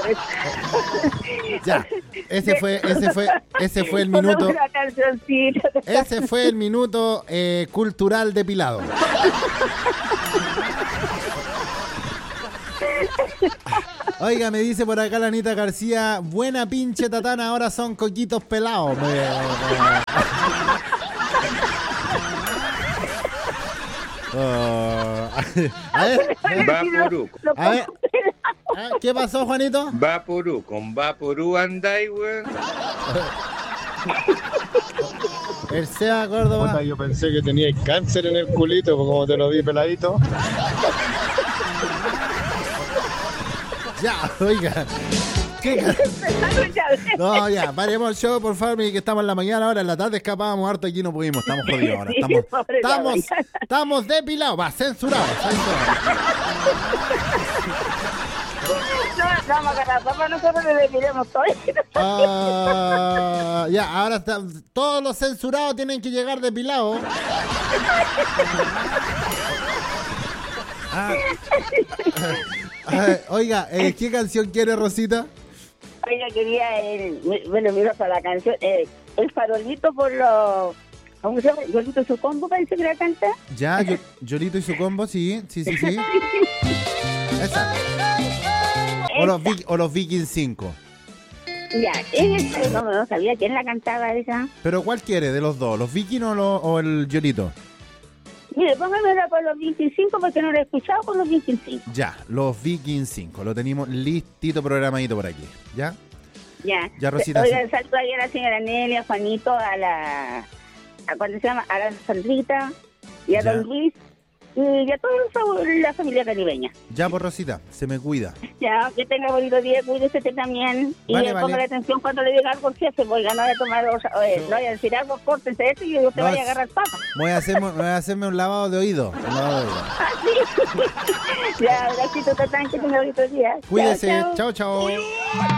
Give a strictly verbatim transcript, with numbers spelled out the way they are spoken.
Ya, ese fue, ese fue, ese fue el minuto. Ese fue el minuto eh, cultural depilado. Oiga, me dice por acá la Anita García, buena pinche tatana, ahora son coquitos pelados. Oh, a ver, Vaporú. a ver, ¿qué pasó, Juanito? Vaporú, con Vaporú andáis, weón. El Seba Córdoba. Puta, yo pensé que tenías cáncer en el culito, pues como te lo vi peladito. Ya, oiga. ¿Qué? No, ya, paremos el show, por favor, que estamos en la mañana, ahora en la tarde escapábamos harto, aquí no pudimos, estamos jodidos ahora, estamos, estamos, estamos depilados, va, censurados, censurados. No, vamos a la sopa, nosotros le depilemos todo. Uh, ya, ahora está, todos los censurados tienen que llegar depilados. Ah. Ah, oiga, eh, ¿qué canción quiere, Rosita? Oiga, quería, el, bueno, mira para la canción, eh, El Farolito por los, ¿cómo se llama? Yolito y su combo, parece que la canta. Ya, yo, Yolito y su combo, sí, sí, sí, sí. Esa. O los, o los Vikings cinco. Ya, esa, no, no sabía quién la cantaba esa. ¿Pero cuál quiere de los dos? ¿Los Vikings o, lo, o el Yolito? Mire, póngamela por los veinticinco porque no la he escuchado con los veinticinco. Ya, los Vikings cinco. Lo tenemos listito, programadito por aquí. ¿Ya? Ya. Ya, Rosita. Oiga, sí. Saludo ahí a la señora Nelia, a Juanito, a la... a ¿cuándo se llama? A la Sandrita y a ya. Don Luis y a toda la familia caribeña. Ya, por Rosita, se me cuida. Ya, que tenga bonito día, cuídese usted también. Y vale, ponga vale. atención cuando le diga algo al jefe, oiga, no vaya a tomar, o sea, oye, no vaya a decir algo, córtense esto y usted no, vaya a agarrar papa. Voy a, hacerme, voy a hacerme un lavado de oído. Un lavado de oído. Ah, sí. Ya, gracias, Tatán, que tenga bonito día. Cuídese, chao, chao. chao.